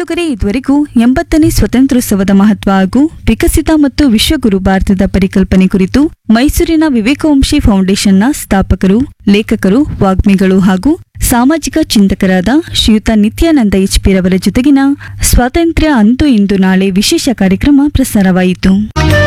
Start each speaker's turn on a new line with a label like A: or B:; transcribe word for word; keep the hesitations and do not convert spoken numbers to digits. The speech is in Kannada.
A: ಕೇಳುಗರೆ, ಇದುವರೆಗೂ ಎಂಬತ್ತನೇ ಸ್ವತಂತ್ರೋತ್ಸವದ ಮಹತ್ವ ಹಾಗೂ ವಿಕಸಿತ ಮತ್ತು ವಿಶ್ವಗುರು ಭಾರತದ ಪರಿಕಲ್ಪನೆ ಕುರಿತು ಮೈಸೂರಿನ ವಿವೇಕವಂಶಿ ಫೌಂಡೇಶನ್ನ ಸ್ಥಾಪಕರು, ಲೇಖಕರು, ವಾಗ್ಮಿಗಳು ಹಾಗೂ ಸಾಮಾಜಿಕ ಚಿಂತಕರಾದ ಶ್ರೀಯುತ ನಿತ್ಯಾನಂದ ಎಚ್ಪಿರವರ ಜೊತೆಗಿನ ಸ್ವಾತಂತ್ರ್ಯ ಅಂದು ಇಂದು ನಾಳೆ ವಿಶೇಷ ಕಾರ್ಯಕ್ರಮ ಪ್ರಸಾರವಾಯಿತು.